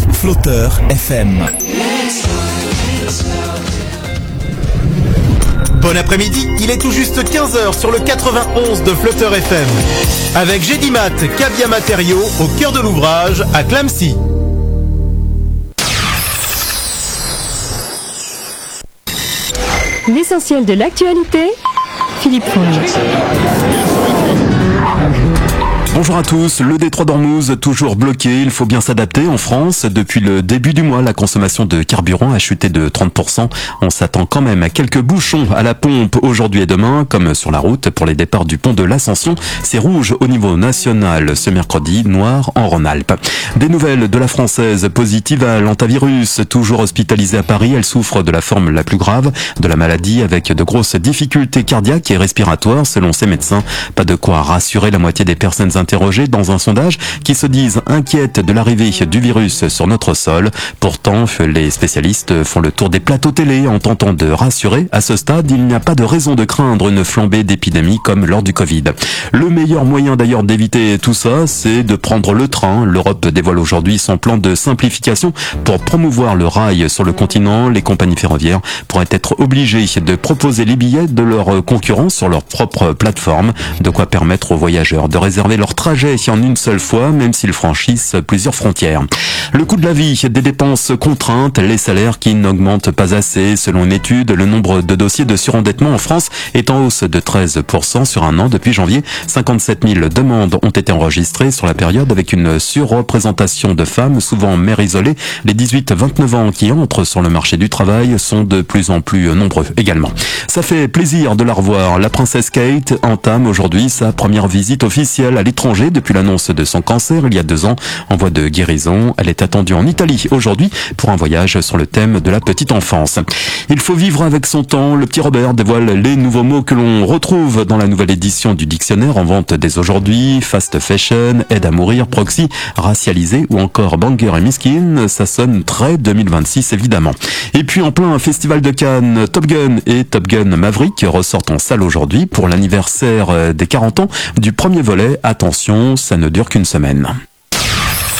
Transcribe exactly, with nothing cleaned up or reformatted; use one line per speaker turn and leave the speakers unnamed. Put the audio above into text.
Flotteur F M.
Bon après-midi, il est tout juste quinze heures sur le quatre-vingt-onze de Flotteur F M. Avec Gédimat, Cabia Matériaux, au cœur de l'ouvrage, à Clamecy.
L'essentiel de l'actualité, Philippe Fonge.
Bonjour à tous, le détroit d'Ormuz toujours bloqué, il faut bien s'adapter en France. Depuis le début du mois, la consommation de carburant a chuté de trente pour cent. On s'attend quand même à quelques bouchons à la pompe aujourd'hui et demain, comme sur la route pour les départs du pont de l'Ascension. C'est rouge au niveau national ce mercredi, noir en Rhône-Alpes. Des nouvelles de la Française positive à l'antivirus, toujours hospitalisée à Paris. Elle souffre de la forme la plus grave de la maladie avec de grosses difficultés cardiaques et respiratoires selon ses médecins. Pas de quoi rassurer la moitié des personnes interrogés dans un sondage qui se disent inquiètes de l'arrivée du virus sur notre sol. Pourtant, les spécialistes font le tour des plateaux télé en tentant de rassurer. À ce stade, il n'y a pas de raison de craindre une flambée d'épidémie comme lors du Covid. Le meilleur moyen d'ailleurs d'éviter tout ça, c'est de prendre le train. L'Europe dévoile aujourd'hui son plan de simplification pour promouvoir le rail sur le continent. Les compagnies ferroviaires pourraient être obligées de proposer les billets de leurs concurrents sur leur propre plateforme, de quoi permettre aux voyageurs de réserver leur trajet en une seule fois, même s'ils franchissent plusieurs frontières. Le coût de la vie, des dépenses contraintes, les salaires qui n'augmentent pas assez. Selon une étude, le nombre de dossiers de surendettement en France est en hausse de treize pour cent sur un an depuis janvier. cinquante-sept mille demandes ont été enregistrées sur la période avec une surreprésentation de femmes, souvent mères isolées. Les dix-huit à vingt-neuf ans qui entrent sur le marché du travail sont de plus en plus nombreux également. Ça fait plaisir de la revoir. La princesse Kate entame aujourd'hui sa première visite officielle à l'étranger depuis l'annonce de son cancer il y a deux ans. En voie de guérison, elle est attendue en Italie aujourd'hui pour un voyage sur le thème de la petite enfance. Il faut vivre avec son temps. Le petit Robert dévoile les nouveaux mots que l'on retrouve dans la nouvelle édition du dictionnaire en vente dès aujourd'hui. Fast fashion, aide à mourir, proxy, racialisé ou encore banger et miskin. Ça sonne très deux mille vingt-six évidemment. Et puis en plein festival de Cannes, Top Gun et Top Gun Maverick ressortent en salle aujourd'hui pour l'anniversaire des quarante ans du premier volet. Attention, ça ne dure qu'une semaine.